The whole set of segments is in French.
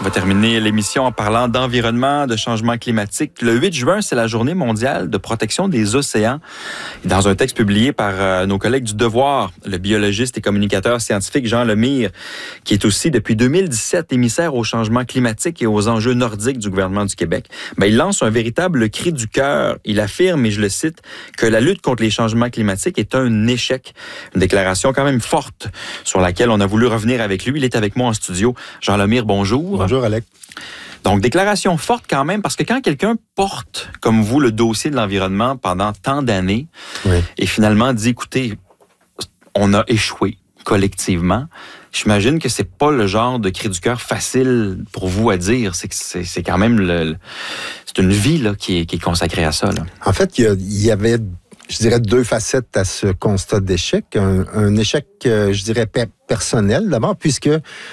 On va terminer l'émission en parlant d'environnement, de changement climatique. Le 8 juin, c'est la journée mondiale de protection des océans. Dans un texte publié par nos collègues du Devoir, le biologiste et communicateur scientifique Jean Lemire, qui est aussi depuis 2017 émissaire au changement climatique et aux enjeux nordiques du gouvernement du Québec, il lance un véritable cri du cœur. Il affirme, et je le cite, que la lutte contre les changements climatiques est un échec. Une déclaration quand même forte sur laquelle on a voulu revenir avec lui. Il est avec moi en studio. Jean Lemire, bonjour. Bonjour, Alec. Donc, déclaration forte quand même, parce que quand quelqu'un porte, comme vous, le dossier de l'environnement pendant tant d'années, et finalement dit, écoutez, on a échoué collectivement, j'imagine que c'est pas le genre de cri du cœur facile pour vous à dire. C'est quand même c'est une vie là, qui est consacrée à ça. Là. En fait, il y avait, je dirais, deux facettes à ce constat d'échec. Un échec, je dirais, personnel d'abord, puisque,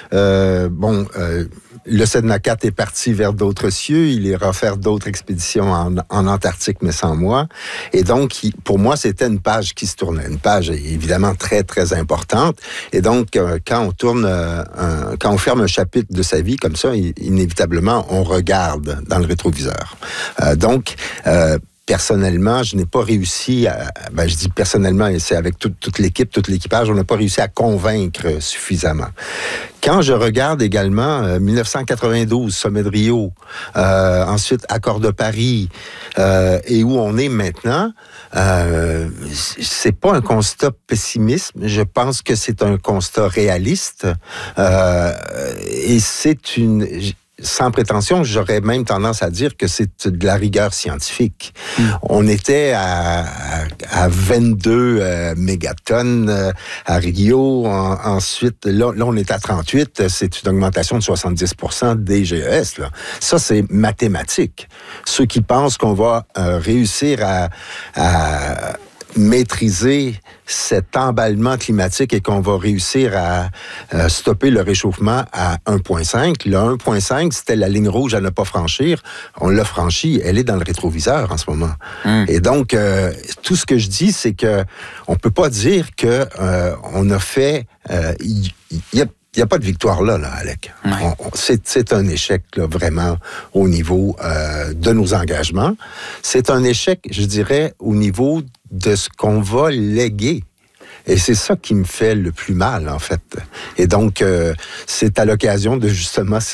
le Sedna-4 est parti vers d'autres cieux. Il ira faire d'autres expéditions en Antarctique, mais sans moi. Et donc, pour moi, c'était une page qui se tournait. Une page, évidemment, très, très importante. Et donc, quand on ferme un chapitre de sa vie comme ça, inévitablement, on regarde dans le rétroviseur. Personnellement, je n'ai pas réussi je dis personnellement, et c'est avec toute l'équipe, tout l'équipage, on n'a pas réussi à convaincre suffisamment. Quand je regarde également 1992, Sommet de Rio, ensuite Accord de Paris, et où on est maintenant, c'est pas un constat pessimiste, je pense que c'est un constat réaliste, et c'est sans prétention, j'aurais même tendance à dire que c'est de la rigueur scientifique. On était à 22 mégatonnes à Rio. Ensuite, là, on est à 38. C'est une augmentation de 70% des GES. Là. Ça, c'est mathématique. Ceux qui pensent qu'on va réussir à maîtriser cet emballement climatique et qu'on va réussir à stopper le réchauffement à 1,5. Le 1,5, c'était la ligne rouge à ne pas franchir. On l'a franchi, elle est dans le rétroviseur en ce moment. Et donc, tout ce que je dis, c'est que on peut pas dire que on a fait... Il n'y a pas de victoire là, Alec. C'est un échec, là, vraiment, au niveau de nos engagements. C'est un échec, je dirais, au niveau de ce qu'on va léguer. Et c'est ça qui me fait le plus mal, en fait. Et donc, c'est à l'occasion de justement